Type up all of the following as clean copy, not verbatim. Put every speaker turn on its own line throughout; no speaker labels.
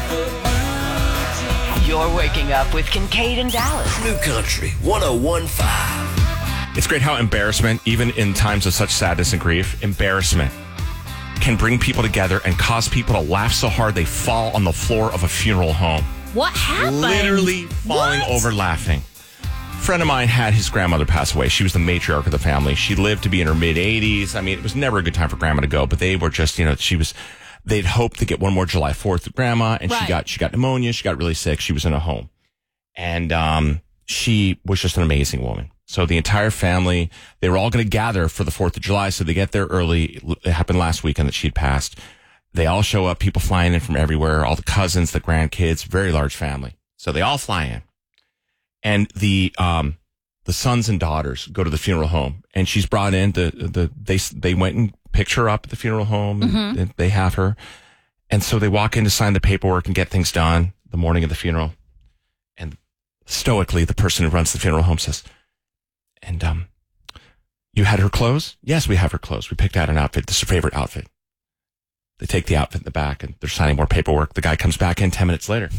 You're waking up with Kincaid and Dallas.
New Country 101.5.
It's great how embarrassment, even in times of such sadness and grief, embarrassment can bring people together and cause people to laugh so hard they fall on the floor of a funeral home.
What happened?
Literally falling over laughing. A friend of mine had his grandmother pass away. She was the matriarch of the family. She lived to be in her mid-80s. I mean, it was never a good time for grandma to go, but they were just, they'd hoped to get one more July 4th with grandma, and
Right.
she got pneumonia. She got really sick. She was in a home. And she was just an amazing woman. So the entire family, they were all going to gather for the 4th of July. So they get there early. It happened last weekend that she'd passed. They all show up, people flying in from everywhere, all the cousins, the grandkids, very large family. So they all fly in. And the sons and daughters go to the funeral home, and she's brought in. They went and picked her up at the funeral home, and they have her. And so they walk in to sign the paperwork and get things done the morning of the funeral. And stoically, the person who runs the funeral home says, "And you had her clothes?" "Yes, we have her clothes. We picked out an outfit. This is her favorite outfit." They take the outfit in the back, and they're signing more paperwork. The guy comes back in 10 minutes later.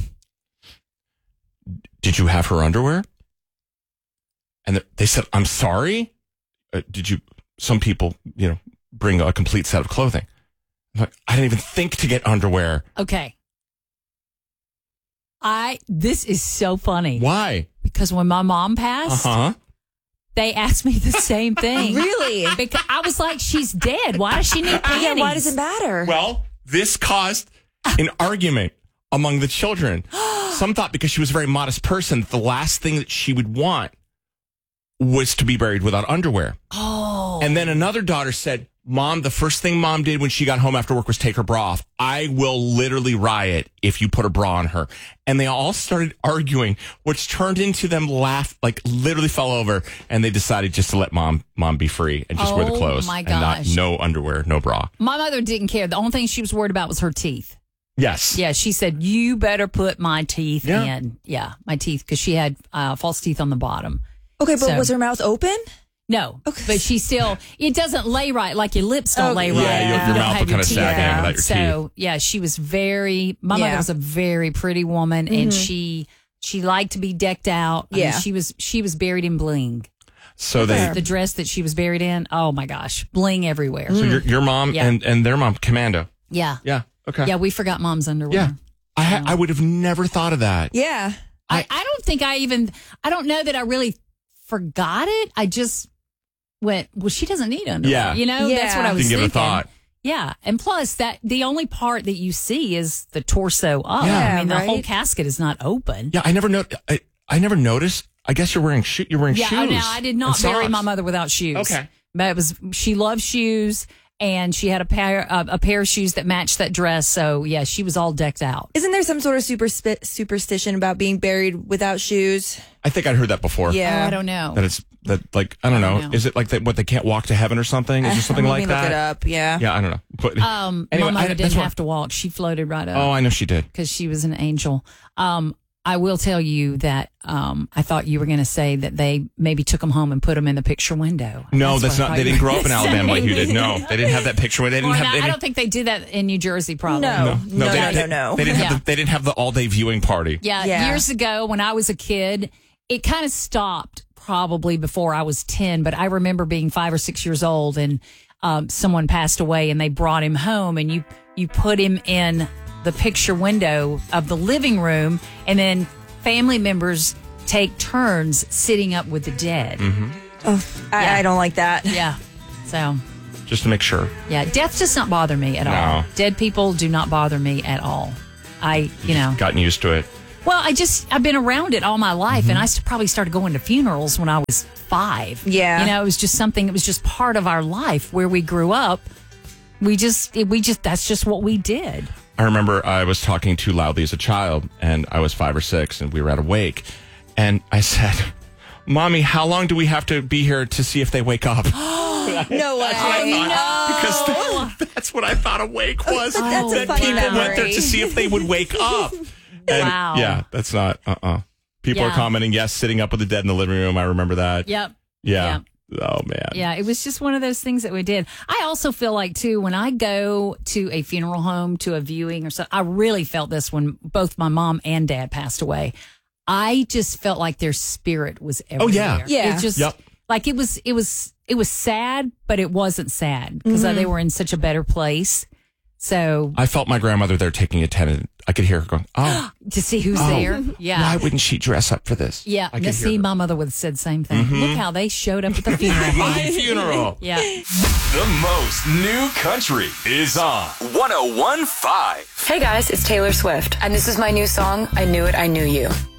"Did you have her underwear?" And they said, "I'm sorry? Some people, bring a complete set of clothing." I'm like, "I didn't even think to get underwear."
Okay. This is so funny.
Why?
Because when my mom passed, they asked me the same thing.
Really?
Because I was like, she's dead. Why does she need panties?
Yeah, why does it matter?
Well, this caused an argument among the children. Some thought because she was a very modest person, the last thing that she would want was to be buried without underwear.
Oh.
And then another daughter said, "Mom, the first thing Mom did when she got home after work was take her bra off. I will literally riot if you put a bra on her." And they all started arguing, which turned into them literally fell over. And they decided just to let mom be free and just wear the clothes.
My
and
gosh.
no underwear, no bra.
My mother didn't care. The only thing she was worried about was her teeth.
Yes.
Yeah, she said, "You better put my teeth in." Yeah, my teeth, because she had false teeth on the bottom.
Okay, but
So-
was her mouth open?
No,
Okay.
but she still, it doesn't lay right, like your lips don't lay right.
Yeah, your
if you don't
mouth
have
will kind of
teeth.
sag in without your
So, yeah, she was my mother was a very pretty woman, and she liked to be decked out. I mean,
Yeah.
she was buried in bling.
So
The dress that she was buried in, oh my gosh, bling everywhere.
So your mom
Yeah.
and their mom, Commando.
Yeah.
Yeah. Okay.
Yeah, we forgot mom's underwear.
Yeah. I would have never thought of that.
Yeah.
I don't think I don't know that I really forgot it. I just went, well, she doesn't need underwear.
Yeah.
That's what I was
Didn't give it a
thinking.
thought.
Yeah. And plus that the only part that you see is the torso up.
Yeah,
I mean, the
right?
whole casket is not open.
Yeah, I never noticed. I guess you're wearing shoes.
Yeah, no, I did not
and
bury
socks.
my mother without shoes.
Okay.
But she loved shoes, and she had a pair of shoes that matched that dress. So yeah, she was all decked out.
Isn't there some sort of superstition about being buried without shoes?
I think I'd heard that before.
Yeah.
Oh, I don't know.
That I don't know.
know.
Is it like that? What, they can't walk to heaven or something? Is there something
Let
like
me
that?
look it up. Yeah.
Yeah, I don't know. But
My
anyway,
mother
that's
didn't
what-
have to walk. She floated right up.
Oh, I know she did.
Because she was an angel. I will tell you that I thought you were going to say that they maybe took them home and put them in the picture window.
No, that's
what I
not. They
thought you
didn't grow
were
up in
gonna
Alabama like
say.
you did. No, they didn't have that picture. They didn't
Well,
have.
I don't think they did that in New Jersey, probably.
No.
No. They didn't have.
Yeah.
They didn't have the all-day viewing party.
Yeah,
Yeah.
years ago when I was a kid, it kind of stopped probably before I was 10, but I remember being 5 or 6 years old and someone passed away and they brought him home and you put him in the picture window of the living room, and then family members take turns sitting up with the dead.
Mm-hmm.
I don't like that.
Yeah. So,
Just to make sure.
yeah, death does not bother me at all.
No.
Dead people do not bother me at all.
Gotten used to it.
Well, I've been around it all my life, and I probably started going to funerals when I was 5.
Yeah.
It was just something, it was just part of our life where we grew up. That's just what we did.
I remember I was talking too loudly as a child, and I was 5 or 6, and we were at a wake, and I said, "Mommy, how long do we have to be here to see if they wake up?"
No way.
Because that's what I thought a wake was.
That's a
that
funny
people went there
memory.
to see if they would wake up. And
Wow.
Yeah, that's not. People are
Yeah.
commenting, yes, sitting up with the dead in the living room. I remember that.
Yep.
Yeah.
Yep.
Oh, man.
Yeah, it was just one of those things that we did. I also feel like, too, when I go to a funeral home, to a viewing or something, I really felt this when both my mom and dad passed away. I just felt like their spirit was everywhere.
Yeah.
It just, like, it was sad, but it wasn't sad because they were in such a better place. So
I felt my grandmother there taking attendance. I could hear her going, oh.
to see who's there. Yeah.
Why wouldn't she dress up for this?
Yeah.
I
To
could
see,
hear her.
my mother would have said the same thing. Look how they showed up at the funeral.
My funeral.
Yeah.
The most new country is on 101.5.
Hey guys, it's Taylor Swift, and this is my new song, I Knew It, I Knew You.